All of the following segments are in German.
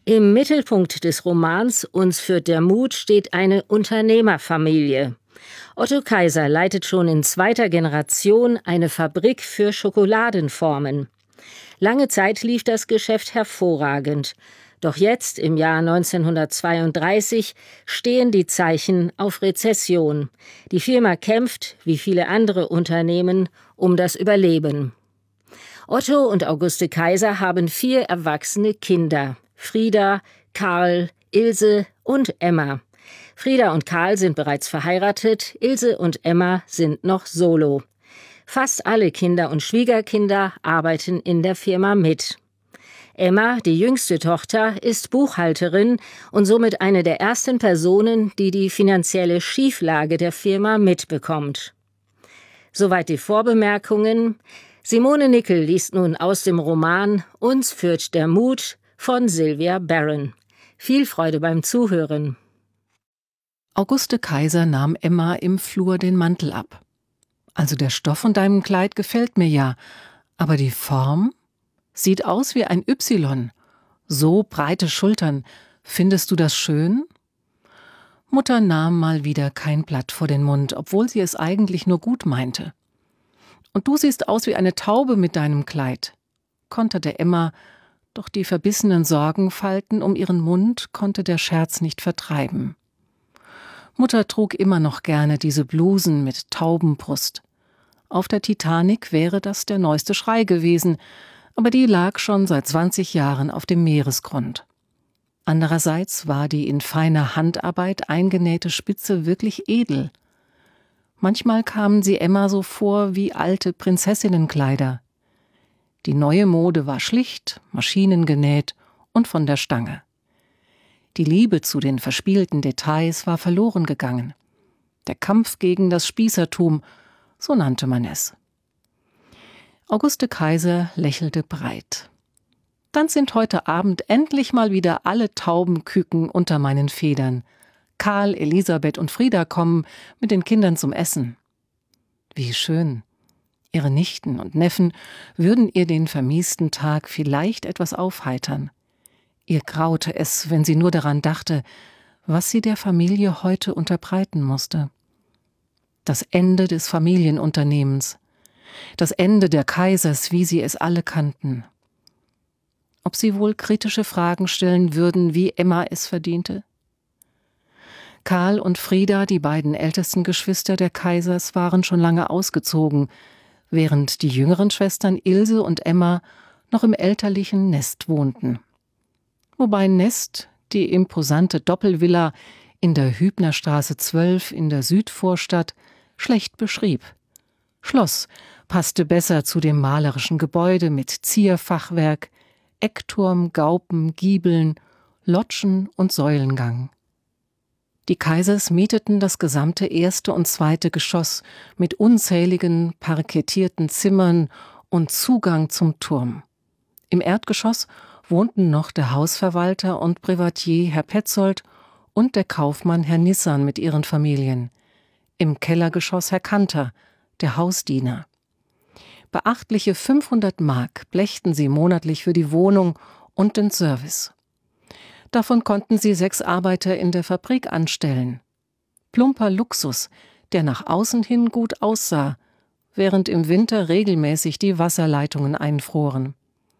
Im Mittelpunkt des Romans Uns führt der Mut steht eine Unternehmerfamilie. Otto Kaiser leitet schon in zweiter Generation eine Fabrik für Schokoladenformen. Lange Zeit lief das Geschäft hervorragend. Doch jetzt, im Jahr 1932, stehen die Zeichen auf Rezession. Die Firma kämpft, wie viele andere Unternehmen, um das Überleben. Otto und Auguste Kaiser haben 4 erwachsene Kinder: Frieda, Karl, Ilse und Emma. Frieda und Karl sind bereits verheiratet, Ilse und Emma sind noch solo. Fast alle Kinder und Schwiegerkinder arbeiten in der Firma mit. Emma, die jüngste Tochter, ist Buchhalterin und somit eine der ersten Personen, die die finanzielle Schieflage der Firma mitbekommt. Soweit die Vorbemerkungen. Simone Nickel liest nun aus dem Roman Uns führt der Mut von Sylvia Barron. Viel Freude beim Zuhören. Auguste Kaiser nahm Emma im Flur den Mantel ab. Also der Stoff von deinem Kleid gefällt mir ja, aber die Form sieht aus wie ein Y. So breite Schultern. Findest du das schön? Mutter nahm mal wieder kein Blatt vor den Mund, obwohl sie es eigentlich nur gut meinte. Und du siehst aus wie eine Taube mit deinem Kleid, konterte Emma, doch die verbissenen Sorgenfalten um ihren Mund konnte der Scherz nicht vertreiben. Mutter trug immer noch gerne diese Blusen mit Taubenbrust. Auf der Titanic wäre das der neueste Schrei gewesen, aber die lag schon seit 20 Jahren auf dem Meeresgrund. Andererseits war die in feiner Handarbeit eingenähte Spitze wirklich edel. Manchmal kamen sie Emma so vor wie alte Prinzessinnenkleider. Die neue Mode war schlicht, maschinengenäht und von der Stange. Die Liebe zu den verspielten Details war verloren gegangen. Der Kampf gegen das Spießertum, so nannte man es. Auguste Kaiser lächelte breit. Dann sind heute Abend endlich mal wieder alle Taubenküken unter meinen Federn. Karl, Elisabeth und Frieda kommen mit den Kindern zum Essen. Wie schön. Ihre Nichten und Neffen würden ihr den vermiesten Tag vielleicht etwas aufheitern. Ihr graute es, wenn sie nur daran dachte, was sie der Familie heute unterbreiten musste. Das Ende des Familienunternehmens. Das Ende der Kaisers, wie sie es alle kannten. Ob sie wohl kritische Fragen stellen würden, wie Emma es verdiente? Karl und Frieda, die beiden ältesten Geschwister der Kaisers, waren schon lange ausgezogen, während die jüngeren Schwestern Ilse und Emma noch im elterlichen Nest wohnten. Wobei Nest die imposante Doppelvilla in der Hübnerstraße 12 in der Südvorstadt schlecht beschrieb. Schloss passte besser zu dem malerischen Gebäude mit Zierfachwerk, Eckturm, Gaupen, Giebeln, Loggen und Säulengang. Die Kaisers mieteten das gesamte 1. und 2. Geschoss mit unzähligen parkettierten Zimmern und Zugang zum Turm. Im Erdgeschoss wohnten noch der Hausverwalter und Privatier Herr Petzold und der Kaufmann Herr Nissan mit ihren Familien. Im Kellergeschoss Herr Kanter, der Hausdiener. Beachtliche 500 Mark blechten sie monatlich für die Wohnung und den Service. Davon konnten sie 6 Arbeiter in der Fabrik anstellen. Plumper Luxus, der nach außen hin gut aussah, während im Winter regelmäßig die Wasserleitungen einfroren.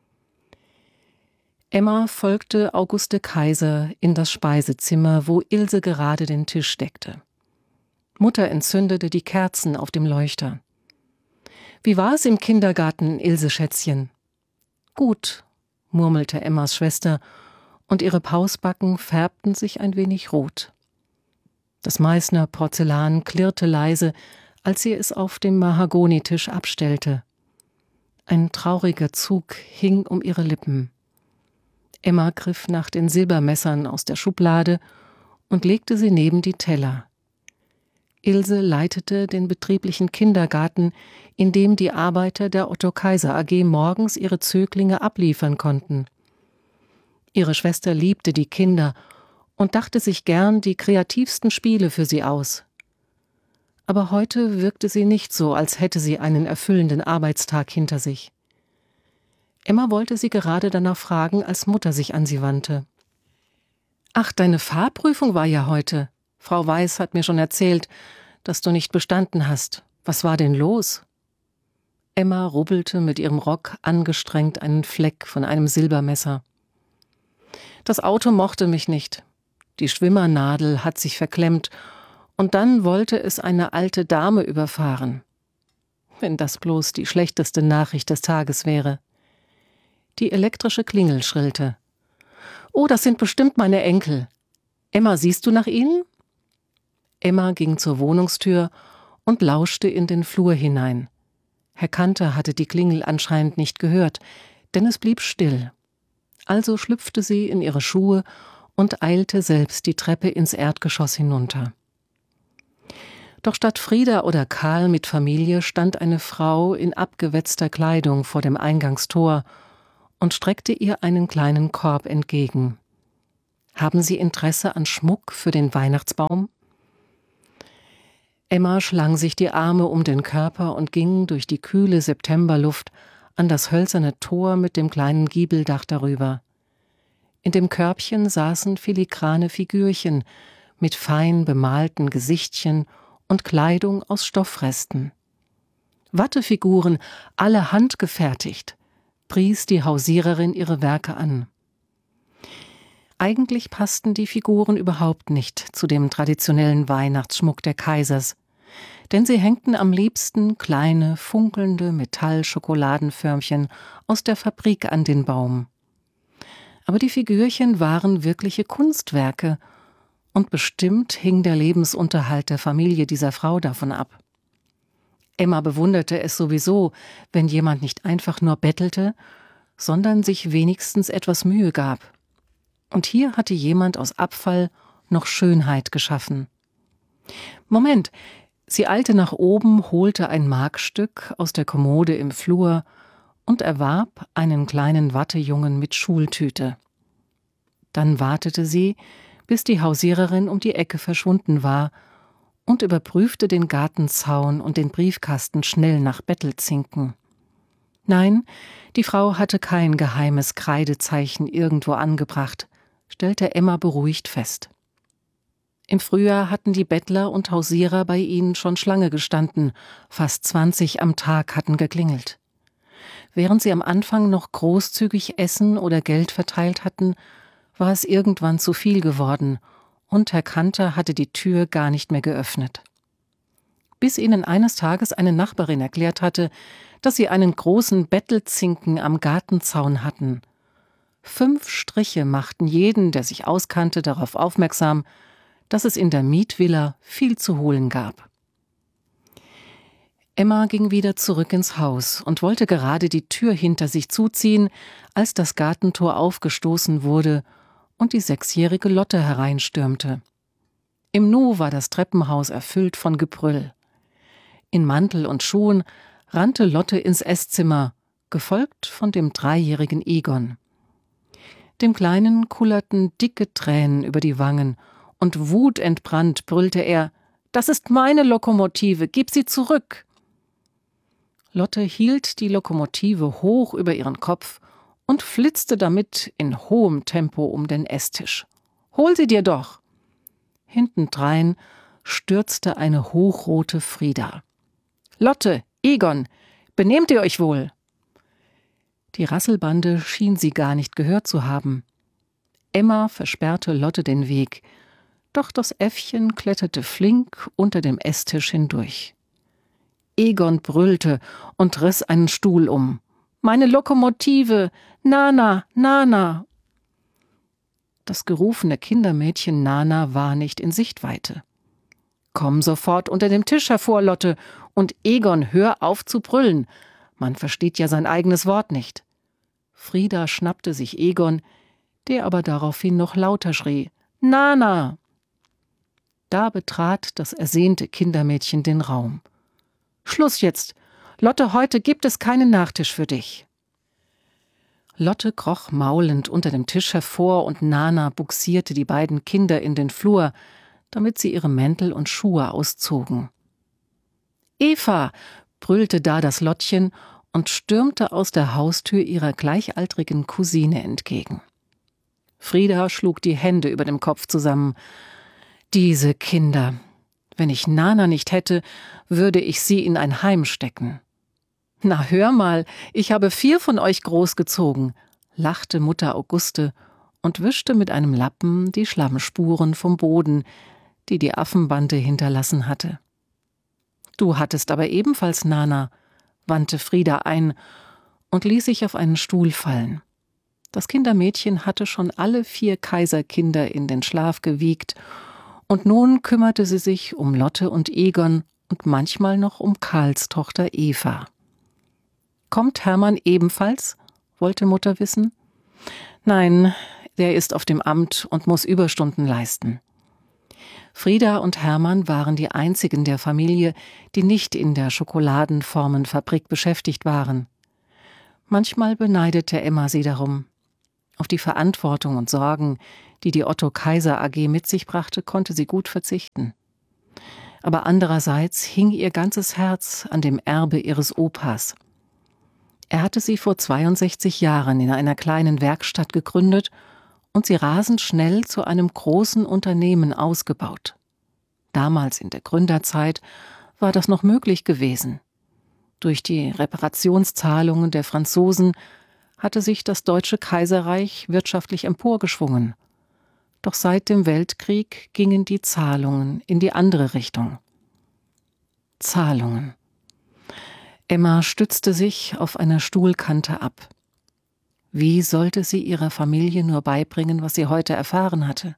Emma folgte Auguste Kaiser in das Speisezimmer, wo Ilse gerade den Tisch deckte. Mutter entzündete die Kerzen auf dem Leuchter. »Wie war es im Kindergarten, Ilse Schätzchen?« »Gut«, murmelte Emmas Schwester, und ihre Pausbacken färbten sich ein wenig rot. Das Meißner Porzellan klirrte leise, als sie es auf dem Mahagonitisch abstellte. Ein trauriger Zug hing um ihre Lippen. Emma griff nach den Silbermessern aus der Schublade und legte sie neben die Teller. Ilse leitete den betrieblichen Kindergarten, in dem die Arbeiter der Otto Kaiser AG morgens ihre Zöglinge abliefern konnten. Ihre Schwester liebte die Kinder und dachte sich gern die kreativsten Spiele für sie aus. Aber heute wirkte sie nicht so, als hätte sie einen erfüllenden Arbeitstag hinter sich. Emma wollte sie gerade danach fragen, als Mutter sich an sie wandte. »Ach, deine Fahrprüfung war ja heute. Frau Weiß hat mir schon erzählt, dass du nicht bestanden hast. Was war denn los?« Emma rubbelte mit ihrem Rock angestrengt einen Fleck von einem Silbermesser. »Das Auto mochte mich nicht. Die Schwimmernadel hat sich verklemmt und dann wollte es eine alte Dame überfahren. Wenn das bloß die schlechteste Nachricht des Tages wäre.« Die elektrische Klingel schrillte. »Oh, das sind bestimmt meine Enkel. Emma, siehst du nach ihnen?« Emma ging zur Wohnungstür und lauschte in den Flur hinein. Herr Kanter hatte die Klingel anscheinend nicht gehört, denn es blieb still. Also schlüpfte sie in ihre Schuhe und eilte selbst die Treppe ins Erdgeschoss hinunter. Doch statt Frieda oder Karl mit Familie stand eine Frau in abgewetzter Kleidung vor dem Eingangstor und streckte ihr einen kleinen Korb entgegen. »Haben Sie Interesse an Schmuck für den Weihnachtsbaum?« Emma schlang sich die Arme um den Körper und ging durch die kühle Septemberluft an das hölzerne Tor mit dem kleinen Giebeldach darüber. In dem Körbchen saßen filigrane Figürchen mit fein bemalten Gesichtchen und Kleidung aus Stoffresten. Wattefiguren, alle handgefertigt, pries die Hausiererin ihre Werke an. Eigentlich passten die Figuren überhaupt nicht zu dem traditionellen Weihnachtsschmuck der Kaisers, denn sie hängten am liebsten kleine, funkelnde Metall-Schokoladenförmchen aus der Fabrik an den Baum. Aber die Figürchen waren wirkliche Kunstwerke, und bestimmt hing der Lebensunterhalt der Familie dieser Frau davon ab. Emma bewunderte es sowieso, wenn jemand nicht einfach nur bettelte, sondern sich wenigstens etwas Mühe gab. Und hier hatte jemand aus Abfall noch Schönheit geschaffen. Moment, sie eilte nach oben, holte ein Markstück aus der Kommode im Flur und erwarb einen kleinen Wattejungen mit Schultüte. Dann wartete sie, bis die Hausiererin um die Ecke verschwunden war, und überprüfte den Gartenzaun und den Briefkasten schnell nach Bettelzinken. Nein, die Frau hatte kein geheimes Kreidezeichen irgendwo angebracht, stellte Emma beruhigt fest. Im Frühjahr hatten die Bettler und Hausierer bei ihnen schon Schlange gestanden, fast 20 am Tag hatten geklingelt. Während sie am Anfang noch großzügig Essen oder Geld verteilt hatten, war es irgendwann zu viel geworden, und Herr Kanter hatte die Tür gar nicht mehr geöffnet. Bis ihnen eines Tages eine Nachbarin erklärt hatte, dass sie einen großen Bettelzinken am Gartenzaun hatten. 5 Striche machten jeden, der sich auskannte, darauf aufmerksam, dass es in der Mietvilla viel zu holen gab. Emma ging wieder zurück ins Haus und wollte gerade die Tür hinter sich zuziehen, als das Gartentor aufgestoßen wurde und die 6-jährige Lotte hereinstürmte. Im Nu war das Treppenhaus erfüllt von Gebrüll. In Mantel und Schuhen rannte Lotte ins Esszimmer, gefolgt von dem 3-jährigen Egon. Dem Kleinen kullerten dicke Tränen über die Wangen, und wutentbrannt brüllte er: »Das ist meine Lokomotive, gib sie zurück!« Lotte hielt die Lokomotive hoch über ihren Kopf und flitzte damit in hohem Tempo um den Esstisch. »Hol sie dir doch!« Hintendrein stürzte eine hochrote Frieda. »Lotte, Egon, benehmt ihr euch wohl?« Die Rasselbande schien sie gar nicht gehört zu haben. Emma versperrte Lotte den Weg, doch das Äffchen kletterte flink unter dem Esstisch hindurch. Egon brüllte und riss einen Stuhl um. »Meine Lokomotive! Nana, Nana!« Das gerufene Kindermädchen Nana war nicht in Sichtweite. »Komm sofort unter dem Tisch hervor, Lotte, und Egon, hör auf zu brüllen. Man versteht ja sein eigenes Wort nicht.« Frieda schnappte sich Egon, der aber daraufhin noch lauter schrie: »Nana!« Da betrat das ersehnte Kindermädchen den Raum. »Schluss jetzt! Lotte, heute gibt es keinen Nachtisch für dich!« Lotte kroch maulend unter dem Tisch hervor und Nana bugsierte die beiden Kinder in den Flur, damit sie ihre Mäntel und Schuhe auszogen. »Eva!« brüllte da das Lottchen und stürmte aus der Haustür ihrer gleichaltrigen Cousine entgegen. Frieda schlug die Hände über dem Kopf zusammen. Diese Kinder. Wenn ich Nana nicht hätte, würde ich sie in ein Heim stecken. »Na, hör mal, ich habe 4 von euch großgezogen«, lachte Mutter Auguste und wischte mit einem Lappen die Schlammspuren vom Boden, die die Affenbande hinterlassen hatte. »Du hattest aber ebenfalls Nana«, wandte Frieda ein und ließ sich auf einen Stuhl fallen. Das Kindermädchen hatte schon alle 4 Kaiserkinder in den Schlaf gewiegt, und nun kümmerte sie sich um Lotte und Egon und manchmal noch um Karls Tochter Eva. »Kommt Hermann ebenfalls?« wollte Mutter wissen. »Nein, der ist auf dem Amt und muss Überstunden leisten.« Frieda und Hermann waren die einzigen der Familie, die nicht in der Schokoladenformenfabrik beschäftigt waren. Manchmal beneidete Emma sie darum. Auf die Verantwortung und Sorgen, die die Otto Kaiser AG mit sich brachte, konnte sie gut verzichten. Aber andererseits hing ihr ganzes Herz an dem Erbe ihres Opas. Er hatte sie vor 62 Jahren in einer kleinen Werkstatt gegründet und sie rasend schnell zu einem großen Unternehmen ausgebaut. Damals in der Gründerzeit war das noch möglich gewesen. Durch die Reparationszahlungen der Franzosen hatte sich das Deutsche Kaiserreich wirtschaftlich emporgeschwungen. Doch seit dem Weltkrieg gingen die Zahlungen in die andere Richtung. Zahlungen. Emma stützte sich auf einer Stuhlkante ab. Wie sollte sie ihrer Familie nur beibringen, was sie heute erfahren hatte?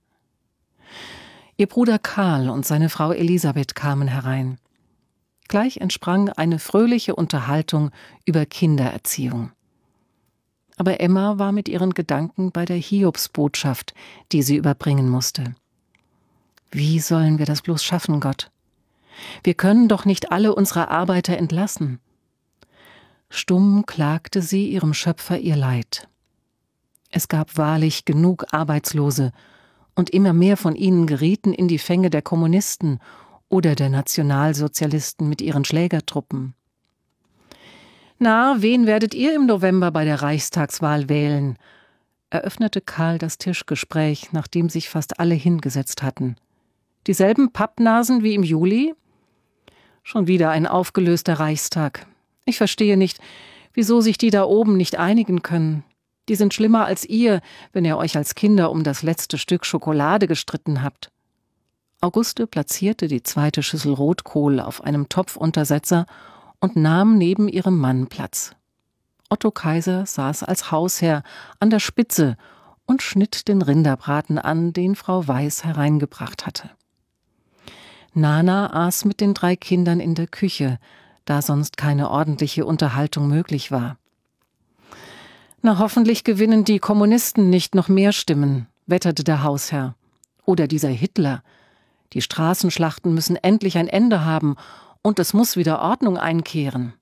Ihr Bruder Karl und seine Frau Elisabeth kamen herein. Gleich entsprang eine fröhliche Unterhaltung über Kindererziehung. Aber Emma war mit ihren Gedanken bei der Hiobsbotschaft, die sie überbringen musste. Wie sollen wir das bloß schaffen, Gott? Wir können doch nicht alle unsere Arbeiter entlassen. Stumm klagte sie ihrem Schöpfer ihr Leid. Es gab wahrlich genug Arbeitslose, und immer mehr von ihnen gerieten in die Fänge der Kommunisten oder der Nationalsozialisten mit ihren Schlägertruppen. »Na, wen werdet ihr im November bei der Reichstagswahl wählen?« eröffnete Karl das Tischgespräch, nachdem sich fast alle hingesetzt hatten. »Dieselben Pappnasen wie im Juli?« »Schon wieder ein aufgelöster Reichstag. Ich verstehe nicht, wieso sich die da oben nicht einigen können. Die sind schlimmer als ihr, wenn ihr euch als Kinder um das letzte Stück Schokolade gestritten habt.« Auguste platzierte die 2. Schüssel Rotkohl auf einem Topfuntersetzer und nahm neben ihrem Mann Platz. Otto Kaiser saß als Hausherr an der Spitze und schnitt den Rinderbraten an, den Frau Weiß hereingebracht hatte. Nana aß mit den 3 Kindern in der Küche, da sonst keine ordentliche Unterhaltung möglich war. »Na, hoffentlich gewinnen die Kommunisten nicht noch mehr Stimmen«, wetterte der Hausherr. »Oder dieser Hitler. Die Straßenschlachten müssen endlich ein Ende haben und es muss wieder Ordnung einkehren.«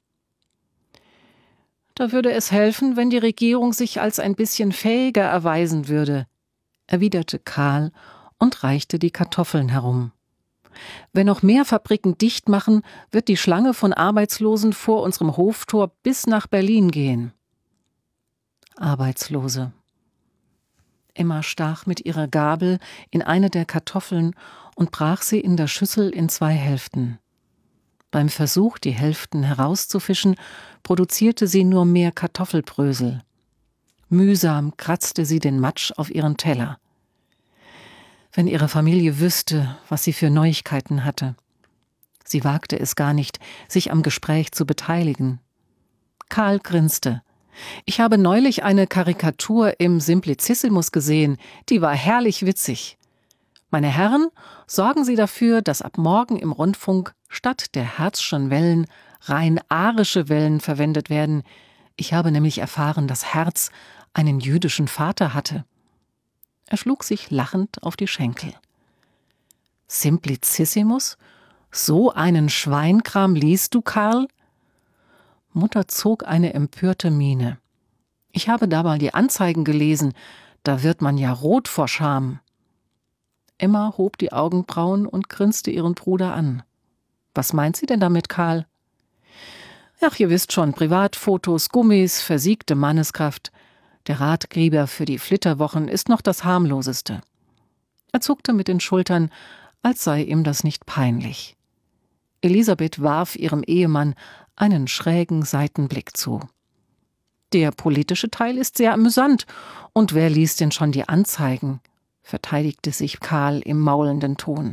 »Da würde es helfen, wenn die Regierung sich als ein bisschen fähiger erweisen würde«, erwiderte Karl und reichte die Kartoffeln herum. »Wenn noch mehr Fabriken dicht machen, wird die Schlange von Arbeitslosen vor unserem Hoftor bis nach Berlin gehen.« Arbeitslose. Emma stach mit ihrer Gabel in eine der Kartoffeln und brach sie in der Schüssel in 2 Hälften. Beim Versuch, die Hälften herauszufischen, produzierte sie nur mehr Kartoffelbrösel. Mühsam kratzte sie den Matsch auf ihren Teller. Wenn ihre Familie wüsste, was sie für Neuigkeiten hatte. Sie wagte es gar nicht, sich am Gespräch zu beteiligen. Karl grinste. »Ich habe neulich eine Karikatur im Simplicissimus gesehen, die war herrlich witzig. Meine Herren, sorgen Sie dafür, dass ab morgen im Rundfunk statt der Herzschen Wellen rein arische Wellen verwendet werden. Ich habe nämlich erfahren, dass Herz einen jüdischen Vater hatte.« Er schlug sich lachend auf die Schenkel. »Simplicissimus? So einen Schweinkram liest du, Karl?« Mutter zog eine empörte Miene. »Ich habe da mal die Anzeigen gelesen, da wird man ja rot vor Scham.« Emma hob die Augenbrauen und grinste ihren Bruder an. »Was meint sie denn damit, Karl?« »Ach, ihr wisst schon, Privatfotos, Gummis, versiegte Manneskraft. Der Ratgeber für die Flitterwochen ist noch das harmloseste. Er zuckte mit den Schultern, als sei ihm das nicht peinlich. Elisabeth warf ihrem Ehemann einen schrägen Seitenblick zu. Der politische Teil ist sehr amüsant, und wer liest denn schon die Anzeigen?, verteidigte sich Karl im maulenden Ton.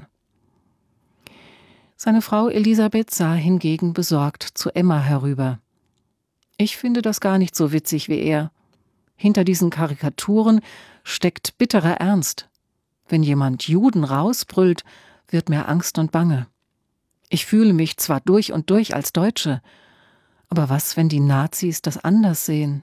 Seine Frau Elisabeth sah hingegen besorgt zu Emma herüber. »Ich finde das gar nicht so witzig wie er. Hinter diesen Karikaturen steckt bitterer Ernst. Wenn jemand Juden rausbrüllt, wird mir Angst und Bange. Ich fühle mich zwar durch und durch als Deutsche, aber was, wenn die Nazis das anders sehen?«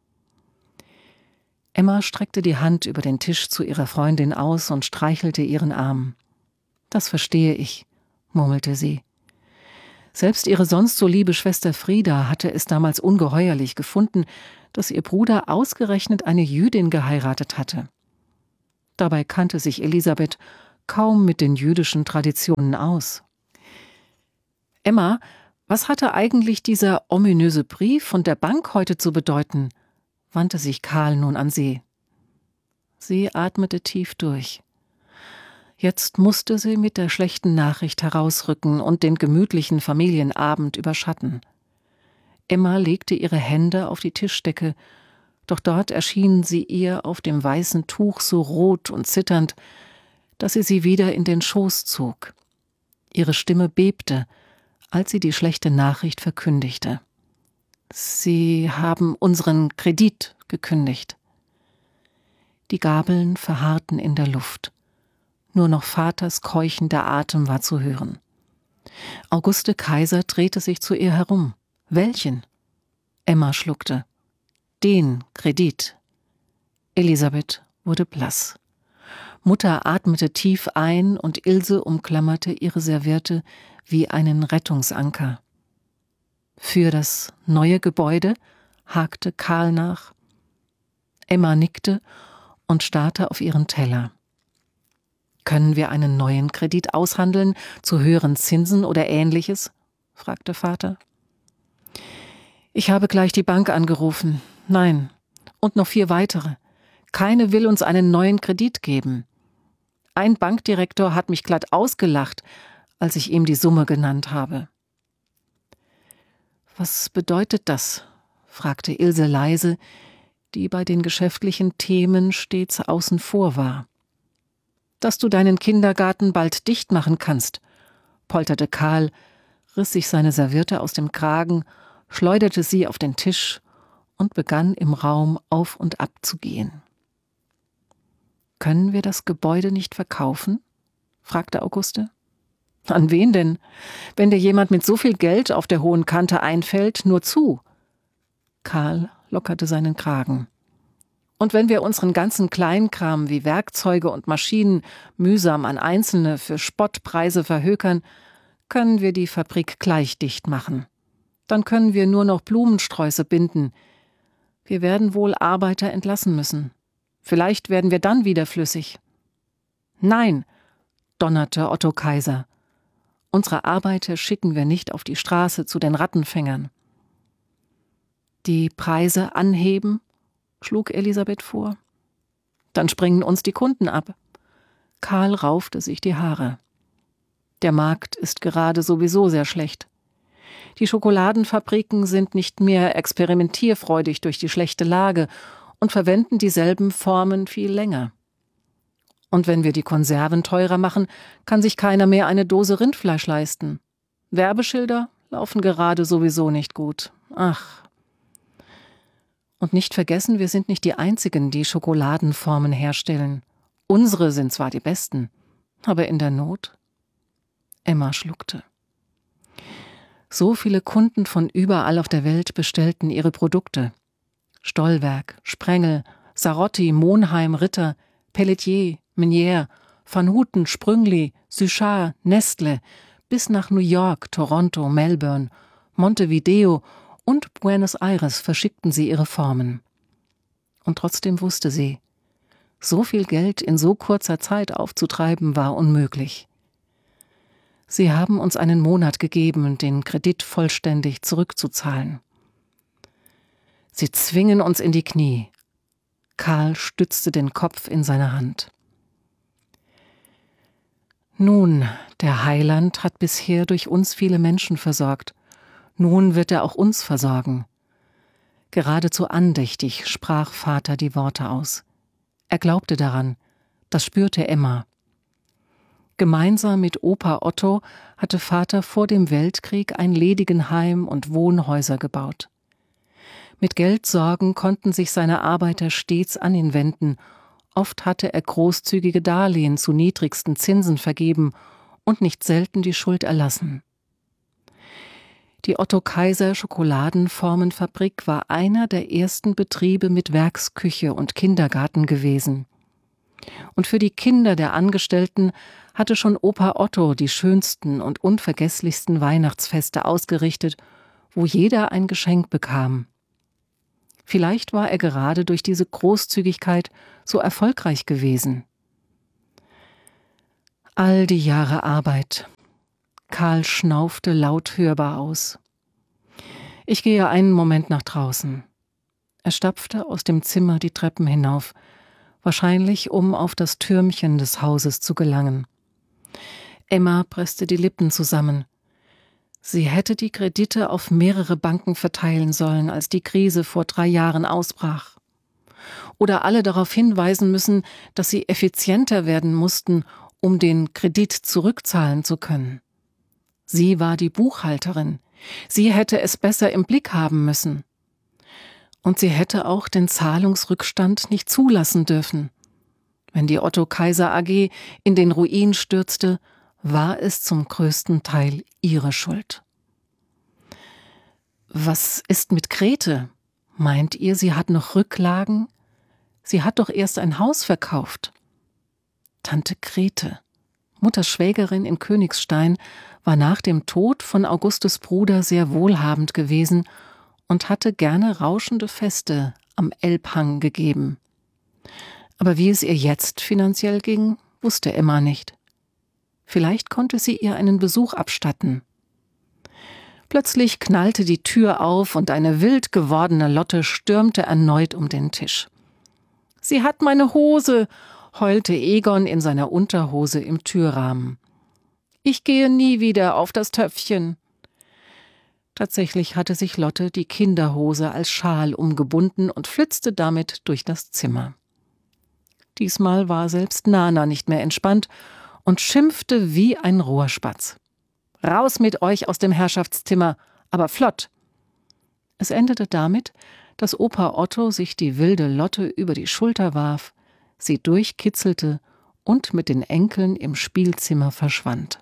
Emma streckte die Hand über den Tisch zu ihrer Freundin aus und streichelte ihren Arm. »Das verstehe ich«, murmelte sie. Selbst ihre sonst so liebe Schwester Frieda hatte es damals ungeheuerlich gefunden, dass ihr Bruder ausgerechnet eine Jüdin geheiratet hatte. Dabei kannte sich Elisabeth kaum mit den jüdischen Traditionen aus. »Emma, was hatte eigentlich dieser ominöse Brief von der Bank heute zu bedeuten?« wandte sich Karl nun an sie. Sie atmete tief durch. Jetzt musste sie mit der schlechten Nachricht herausrücken und den gemütlichen Familienabend überschatten. Emma legte ihre Hände auf die Tischdecke, doch dort erschienen sie ihr auf dem weißen Tuch so rot und zitternd, dass sie wieder in den Schoß zog. Ihre Stimme bebte, als sie die schlechte Nachricht verkündigte. »Sie haben unseren Kredit gekündigt.« Die Gabeln verharrten in der Luft. Nur noch Vaters keuchender Atem war zu hören. Auguste Kaiser drehte sich zu ihr herum. »Welchen?« Emma schluckte. »Den Kredit.« Elisabeth wurde blass. Mutter atmete tief ein und Ilse umklammerte ihre Serviette wie einen Rettungsanker. »Für das neue Gebäude?« hakte Karl nach. Emma nickte und starrte auf ihren Teller. »Können wir einen neuen Kredit aushandeln, zu höheren Zinsen oder Ähnliches?« fragte Vater. »Ich habe gleich die Bank angerufen. Nein, und noch 4 weitere. Keine will uns einen neuen Kredit geben. Ein Bankdirektor hat mich glatt ausgelacht, als ich ihm die Summe genannt habe.« »Was bedeutet das?« fragte Ilse leise, die bei den geschäftlichen Themen stets außen vor war. »Dass du deinen Kindergarten bald dicht machen kannst«, polterte Karl, riss sich seine Serviette aus dem Kragen, schleuderte sie auf den Tisch und begann im Raum auf und ab zu gehen. »Können wir das Gebäude nicht verkaufen?« fragte Auguste. »An wen denn? Wenn dir jemand mit so viel Geld auf der hohen Kante einfällt, nur zu.« Karl lockerte seinen Kragen. »Und wenn wir unseren ganzen Kleinkram wie Werkzeuge und Maschinen mühsam an Einzelne für Spottpreise verhökern, können wir die Fabrik gleich dicht machen. Dann können wir nur noch Blumensträuße binden. Wir werden wohl Arbeiter entlassen müssen. Vielleicht werden wir dann wieder flüssig.« »Nein«, donnerte Otto Kaiser. »Unsere Arbeiter schicken wir nicht auf die Straße zu den Rattenfängern.« »Die Preise anheben?« schlug Elisabeth vor. »Dann springen uns die Kunden ab.« Karl raufte sich die Haare. »Der Markt ist gerade sowieso sehr schlecht. Die Schokoladenfabriken sind nicht mehr experimentierfreudig durch die schlechte Lage und verwenden dieselben Formen viel länger. Und wenn wir die Konserven teurer machen, kann sich keiner mehr eine Dose Rindfleisch leisten. Werbeschilder laufen gerade sowieso nicht gut. Ach. Und nicht vergessen, wir sind nicht die Einzigen, die Schokoladenformen herstellen. Unsere sind zwar die besten, aber in der Not?« Emma schluckte. So viele Kunden von überall auf der Welt bestellten ihre Produkte. Stollwerk, Sprengel, Sarotti, Monheim, Ritter, Pelletier, Menier, Van Houten, Sprüngli, Suchard, Nestle, bis nach New York, Toronto, Melbourne, Montevideo und Buenos Aires verschickten sie ihre Formen. Und trotzdem wusste sie, so viel Geld in so kurzer Zeit aufzutreiben war unmöglich. Sie haben uns einen Monat gegeben, den Kredit vollständig zurückzuzahlen. Sie zwingen uns in die Knie. Karl stützte den Kopf in seine Hand. Nun, der Heiland hat bisher durch uns viele Menschen versorgt. Nun wird er auch uns versorgen. Geradezu andächtig sprach Vater die Worte aus. Er glaubte daran, das spürte Emma. Gemeinsam mit Opa Otto hatte Vater vor dem Weltkrieg ein Ledigenheim und Wohnhäuser gebaut. Mit Geldsorgen konnten sich seine Arbeiter stets an ihn wenden. Oft hatte er großzügige Darlehen zu niedrigsten Zinsen vergeben und nicht selten die Schuld erlassen. Die Otto-Kaiser-Schokoladenformenfabrik war einer der ersten Betriebe mit Werksküche und Kindergarten gewesen. Und für die Kinder der Angestellten hatte schon Opa Otto die schönsten und unvergesslichsten Weihnachtsfeste ausgerichtet, wo jeder ein Geschenk bekam. Vielleicht war er gerade durch diese Großzügigkeit so erfolgreich gewesen. All die Jahre Arbeit. Karl schnaufte laut hörbar aus. Ich gehe einen Moment nach draußen. Er stapfte aus dem Zimmer die Treppen hinauf, wahrscheinlich um auf das Türmchen des Hauses zu gelangen. Emma presste die Lippen zusammen. Sie hätte die Kredite auf mehrere Banken verteilen sollen, als die Krise vor 3 Jahren ausbrach. Oder alle darauf hinweisen müssen, dass sie effizienter werden mussten, um den Kredit zurückzahlen zu können. Sie war die Buchhalterin. Sie hätte es besser im Blick haben müssen. Und sie hätte auch den Zahlungsrückstand nicht zulassen dürfen. Wenn die Otto-Kaiser AG in den Ruin stürzte, war es zum größten Teil ihre Schuld. Was ist mit Grete? Meint ihr, sie hat noch Rücklagen? Sie hat doch erst ein Haus verkauft. Tante Grete, Mutters Schwägerin in Königstein, war nach dem Tod von Augustes Bruder sehr wohlhabend gewesen und hatte gerne rauschende Feste am Elbhang gegeben. Aber wie es ihr jetzt finanziell ging, wusste Emma nicht. Vielleicht konnte sie ihr einen Besuch abstatten. Plötzlich knallte die Tür auf und eine wild gewordene Lotte stürmte erneut um den Tisch. »Sie hat meine Hose«, heulte Egon in seiner Unterhose im Türrahmen. »Ich gehe nie wieder auf das Töpfchen.« Tatsächlich hatte sich Lotte die Kinderhose als Schal umgebunden und flitzte damit durch das Zimmer. Diesmal war selbst Nana nicht mehr entspannt und schimpfte wie ein Rohrspatz. »Raus mit euch aus dem Herrschaftszimmer, aber flott!« Es endete damit, dass Opa Otto sich die wilde Lotte über die Schulter warf, sie durchkitzelte und mit den Enkeln im Spielzimmer verschwand.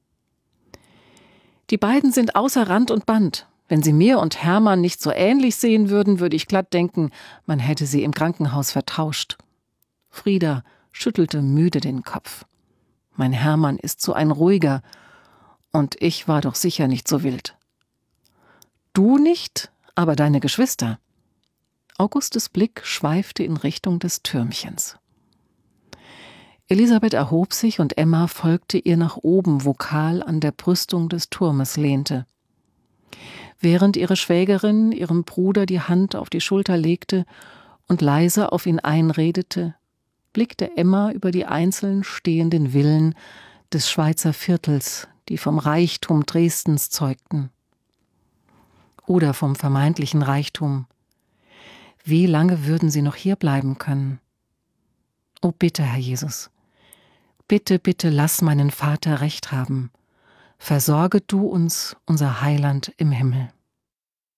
»Die beiden sind außer Rand und Band. Wenn sie mir und Hermann nicht so ähnlich sehen würden, würde ich glatt denken, man hätte sie im Krankenhaus vertauscht.« Frieda schüttelte müde den Kopf. »Mein Hermann ist so ein ruhiger, und ich war doch sicher nicht so wild.« »Du nicht, aber deine Geschwister.« Augustes Blick schweifte in Richtung des Türmchens. Elisabeth erhob sich und Emma folgte ihr nach oben, wo Karl an der Brüstung des Turmes lehnte. Während ihre Schwägerin ihrem Bruder die Hand auf die Schulter legte und leise auf ihn einredete, blickte Emma über die einzeln stehenden Villen des Schweizer Viertels, die vom Reichtum Dresdens zeugten. Oder vom vermeintlichen Reichtum. Wie lange würden sie noch hier bleiben können? Oh bitte, Herr Jesus, bitte, bitte lass meinen Vater recht haben. Versorge du uns, unser Heiland im Himmel.